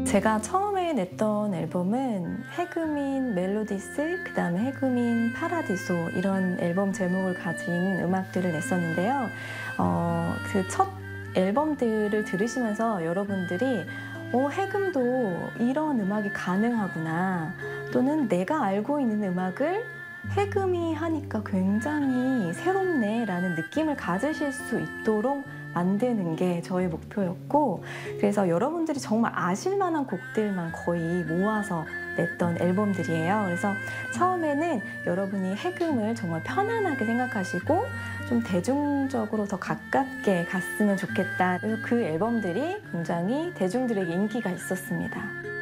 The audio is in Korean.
제가 처음에 냈던 앨범은 해금인 멜로디스, 그 다음에 해금인 파라디소 이런 앨범 제목을 가진 음악들을 냈었는데요. 그 첫 앨범들을 들으시면서 여러분들이 해금도 이런 음악이 가능하구나, 또는 내가 알고 있는 음악을 해금이 하니까 굉장히 새롭네 라는 느낌을 가지실 수 있도록 만드는 게 저의 목표였고, 그래서 여러분들이 정말 아실 만한 곡들만 거의 모아서 냈던 앨범들이에요. 그래서 처음에는 여러분이 해금을 정말 편안하게 생각하시고 좀 대중적으로 더 가깝게 갔으면 좋겠다. 그래서 그 앨범들이 굉장히 대중들에게 인기가 있었습니다.